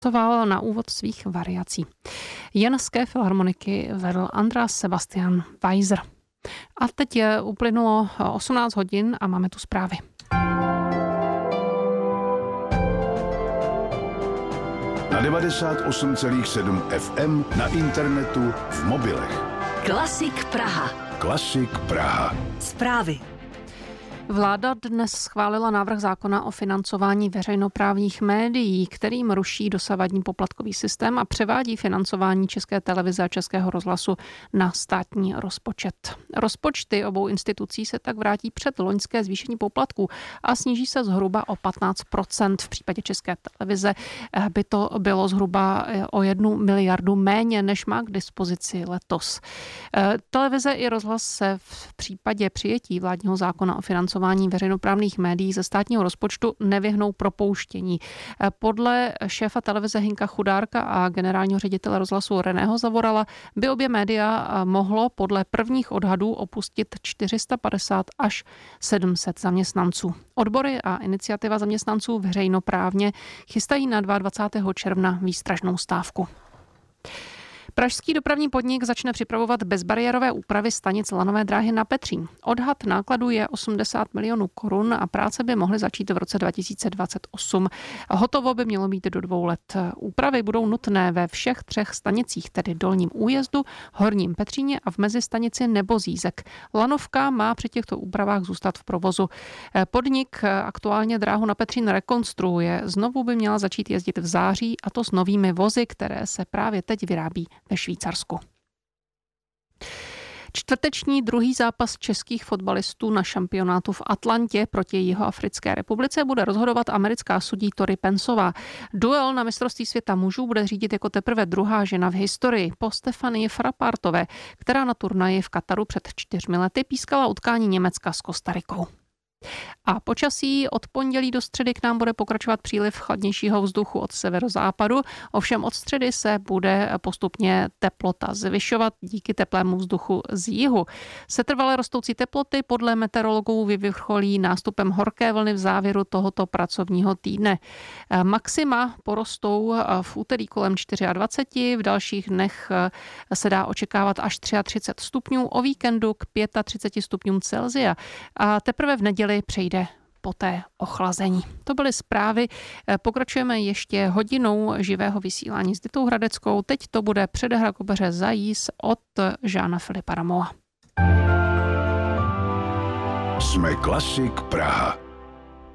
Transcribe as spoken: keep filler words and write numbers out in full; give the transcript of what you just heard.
pracoval na úvod svých variací. Jenské filharmoniky vedl András Sebastian Weiser. A teď je uplynulo osmnáct hodin a máme tu zprávy. Na devadesát osm celá sedm F M, na internetu, v mobilech. Klasik Praha. Klasik Praha. Zprávy. Vláda dnes schválila návrh zákona o financování veřejnoprávních médií, kterým ruší dosavadní poplatkový systém a převádí financování České televize a Českého rozhlasu na státní rozpočet. Rozpočty obou institucí se tak vrátí před loňské zvýšení poplatků a sníží se zhruba o patnáct procent. V případě České televize by to bylo zhruba o jednu miliardu méně, než má k dispozici letos. Televize i rozhlas se v případě přijetí vládního zákona o financování veřejnoprávních médií ze státního rozpočtu nevyhnou propouštění. Podle šéfa televize Hynka Chudárka a generálního ředitele rozhlasu Reného Zavorala by obě média mohlo podle prvních odhadů opustit čtyři sta padesát až sedm set zaměstnanců. Odbory a iniciativa zaměstnanců veřejnoprávně chystají na dvacátého druhého června výstražnou stávku. Pražský dopravní podnik začne připravovat bezbariérové úpravy stanic lanové dráhy na Petřín. Odhad nákladů je osmdesát milionů korun a práce by mohly začít v roce dva tisíce dvacet osm. Hotovo by mělo být do dvou let. Úpravy budou nutné ve všech třech stanicích, tedy Dolním Újezdu, Horním Petříně a v mezistanici Nebozízek. Lanovka má při těchto úpravách zůstat v provozu. Podnik aktuálně dráhu na Petřín rekonstruuje. Znovu by měla začít jezdit v září, a to s novými vozy, které se právě teď vyrábí ve Švýcarsku. Čtvrteční druhý zápas českých fotbalistů na šampionátu v Atlantě proti Jihoafrické republice bude rozhodovat americká sudí Tori Pensová. Duel na mistrovství světa mužů bude řídit jako teprve druhá žena v historii po Stefanii Frappartové, která na turnaji v Kataru před čtyřmi lety pískala utkání Německa s Kostarikou. A počasí od pondělí do středy k nám bude pokračovat příliv chladnějšího vzduchu od severozápadu, ovšem od středy se bude postupně teplota zvyšovat díky teplému vzduchu z jihu. Setrvale rostoucí teploty podle meteorologů vyvrcholí nástupem horké vlny v závěru tohoto pracovního týdne. Maxima porostou v úterý kolem dvacet čtyři, v dalších dnech se dá očekávat až třicet tři stupňů, o víkendu k třicet pět stupňům Celsia a teprve v neděli přejde poté ochlazení. To byly zprávy. Pokračujeme ještě hodinou živého vysílání s Ditou Hradeckou. Teď to bude předehra kobeře Zajíc od Žána Filipa Rameaua. Jsme Klasik Praha.